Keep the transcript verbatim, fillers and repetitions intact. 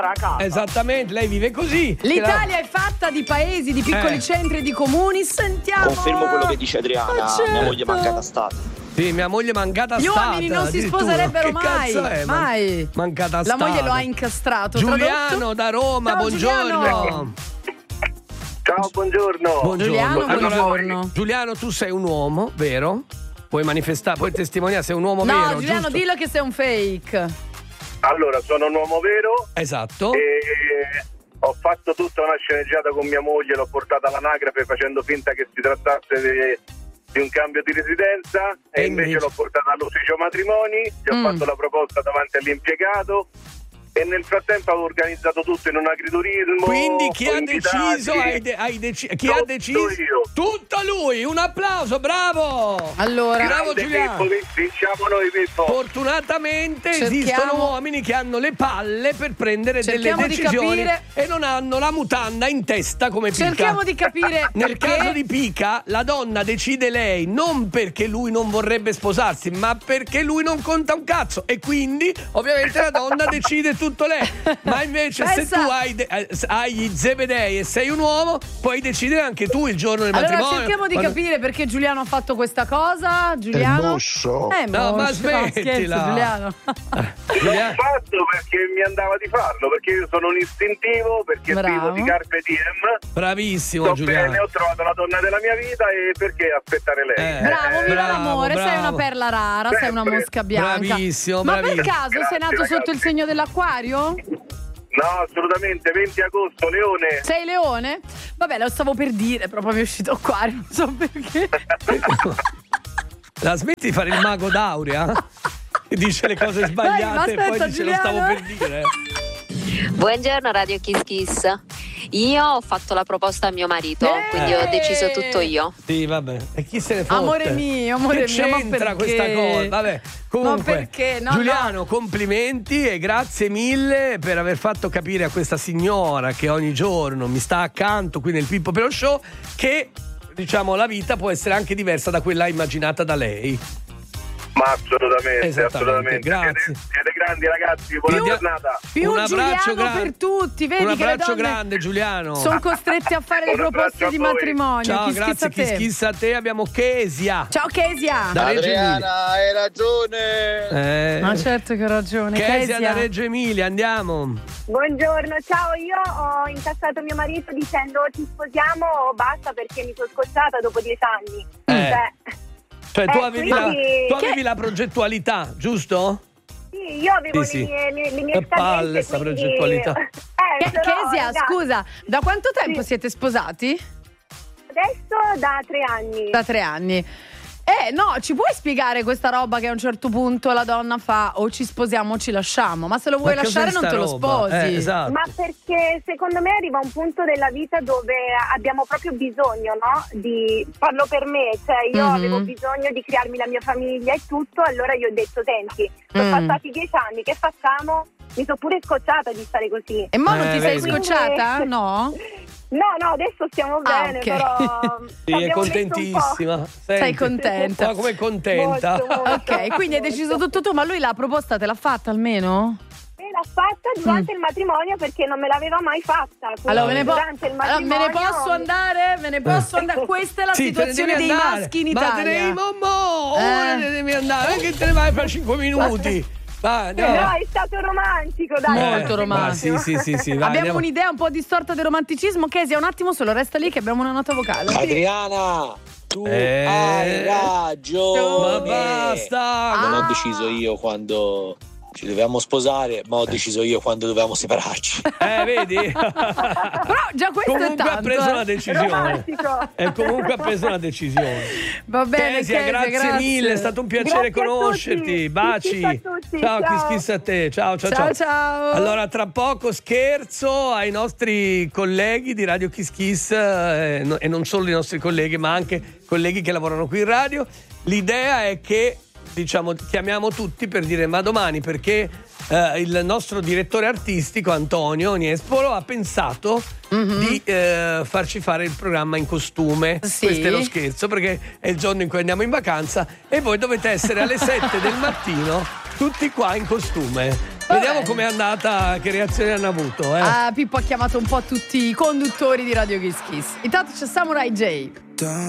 a casa. Esattamente, lei vive così. L'Italia è fatta di paesi, di piccoli Eh. centri e di comuni. Sentiamo. Confermo quello che dice Adriana, Ah, certo. mia moglie mancata stata. Sì, mia moglie mancata Gli stata. uomini non si addirittura. sposerebbero Che mai. cazzo è? Man- mai. Mancata La stata. moglie lo ha incastrato. Giuliano tradotto? da Roma, Ciao, buongiorno. Giuliano. Ciao, buongiorno. Buongiorno. Giuliano, Allora, buongiorno. Giuliano, tu sei un uomo, vero? Puoi manifestare, puoi testimoniare, sei un uomo No, vero, Giuliano, giusto? dillo che sei un fake. Allora, sono un uomo vero Esatto. e ho fatto tutta una sceneggiata con mia moglie, l'ho portata all'anagrafe facendo finta che si trattasse di, di un cambio di residenza e, E invece, invece? l'ho portata all'ufficio matrimoni, gli ho Mm. fatto la proposta davanti all'impiegato e nel frattempo avevo organizzato tutto in un agriturismo. Quindi chi con ha invitati. deciso? Hai de- hai deci- chi ha Tutto deciso? io. Tutto lui. Un applauso, bravo. Allora, Bravo Grande Giuliano. Pippo, vinciamo noi, Pippo. Fortunatamente Cerchiamo- esistono uomini che hanno le palle per prendere delle Cerchiamo di decisioni capire- e non hanno la mutanda in testa come Pica. cerchiamo di capire Nel perché. caso di Pica, la donna decide lei non perché lui non vorrebbe sposarsi, ma perché lui non conta un cazzo. E quindi, ovviamente, la donna decide tutto lei. Ma invece, se Pensa- tu hai, de- eh, hai gli zebedei e sei un uomo, puoi decidere anche tu il giorno del Allora matrimonio. cerchiamo di Quando- capire perché Giuliano ha fatto questa cosa. Giuliano? mosso. Eh, No, ma moscio, smettila. scherzo, Giuliano. L'ho Giuliano- fatto perché mi andava di farlo, perché io sono un istintivo, perché Bravo. vivo di carpe diem. Bravissimo, Sto Giuliano. bene, ho trovato la donna della mia vita e perché aspettare lei? Eh, Bravo, viva bravo, l'amore, sei bravo. una perla rara, sei una Sempre. mosca bianca. Bravissimo, Ma bravissimo. per caso sei Grazie, nato ragazzi. sotto il segno dell'acquario? No, assolutamente, venti agosto, Leone. Sei leone? Vabbè, lo stavo per dire, proprio mi è uscito acquario, non so perché. La smetti di fare il mago d'Aurea? Che dice le cose sbagliate Dai, ma e poi aspetta, dice lo stavo Giuliano. per dire. Buongiorno Radio Kiss Kiss. Io ho fatto la proposta a mio marito, Eh! quindi ho deciso tutto io. Sì, vabbè. E chi se ne fotte? Amore mio, amore che mio, ma c'entra perché? questa cosa? Vabbè, comunque. Ma perché? No, Giuliano, no. complimenti e grazie mille per aver fatto capire a questa signora che ogni giorno mi sta accanto qui nel Pippo Pello Show che, diciamo, la vita può essere anche diversa da quella immaginata da lei. Ma assolutamente, Esattamente, assolutamente. grazie. Siete, siete grandi ragazzi, buona Più- giornata. Più Un abbraccio Giuliano grande. per tutti, vedi Un che le abbraccio donne grande, Giuliano. sono costrette a fare le Un proposte abbraccio di a voi. matrimonio. Ciao, Chi grazie, schizza a chi te? schizza a te. Abbiamo Kesia. Ciao Kesia. Da Reggio Emilia. Adriana, hai ragione. Eh, Ma certo che ho ragione. Kesia da Kesia. Reggio Emilia, andiamo. Buongiorno, ciao, io ho incassato mio marito dicendo ci sposiamo o basta perché mi sono scocciata dopo dieci anni. Eh. Cioè, Cioè, tu Eh, avevi, quindi- la, tu Che- avevi la progettualità, giusto? sì, io avevo Sì, sì. le mie, le, le mie Che palle scadenze, sta quindi- progettualità. Eh, Che- però, Kesia, ragazzi, scusa, da quanto tempo Sì. siete sposati? Adesso da tre anni. Da tre anni. Eh, no, ci puoi spiegare questa roba che a un certo punto la donna fa o ci sposiamo o ci lasciamo, ma se lo vuoi Ma cos'è lasciare non sta te lo roba? sposi. Eh, esatto. Ma perché secondo me arriva un punto della vita dove abbiamo proprio bisogno, no? Di farlo per me, cioè io Mhm. avevo bisogno di crearmi la mia famiglia e tutto, allora io ho detto senti, sono Mm. passati dieci anni, che facciamo? Mi sono pure scocciata di stare così. E mo non Eh, ti sei vedi. scocciata? No? No, no, adesso stiamo Ah, bene, ok. però Sì, è abbiamo contentissima. detto Senti, Sei contenta? Ma come contenta? Molto, molto. Ok, quindi hai deciso tutto tu, ma lui la proposta te l'ha fatta almeno? E l'ha fatta durante il matrimonio perché non me l'aveva mai fatta. Quindi Allora, me ne, po- durante il allora, me ne matrimonio posso andare? Me ne posso andare? Questa è la Sì, te ne situazione devi dei andare. maschi in Ma te ne Italia. devi, mo, mo, Eh. ora te ne devi andare, non che te ne vai fra cinque minuti. Vai, No, andiamo. è stato romantico, dai. Molto Eh, romantico. ma Sì, sì, sì, sì, vai, Abbiamo andiamo. un'idea un po' distorta del romanticismo. Kesia, un attimo solo, resta lì che abbiamo una nota vocale. Adriana, tu Eh. hai ragione. Ma basta. Non Ah. ho deciso io quando ci dovevamo sposare, ma ho deciso io quando dovevamo separarci. Eh, vedi? Però già questo Comunque è tanto. ha preso eh. una decisione. Romantico. E comunque ha preso una decisione. Va bene, Kesia, Kesia, grazie, grazie mille, è stato un piacere Grazie a conoscerti. tutti. Baci. Chi schissa a tutti, Ciao, chi ciao. schissa a te. Ciao, ciao, Ciao, ciao. Allora, tra poco scherzo ai nostri colleghi di Radio Kiss Kiss, eh, no- e non solo i nostri colleghi, ma anche colleghi che lavorano qui in radio. L'idea è che, diciamo, chiamiamo tutti per dire ma domani, perché eh, il nostro direttore artistico Antonio Niespolo ha pensato di eh, farci fare il programma in costume. Sì. Questo è lo scherzo, perché è il giorno in cui andiamo in vacanza e voi dovete essere alle sette del mattino tutti qua in costume. Vediamo com'è andata, che reazioni hanno avuto. Eh. Ah, Pippo ha chiamato un po' tutti i conduttori di Radio Kiss Kiss. Intanto c'è Samurai J.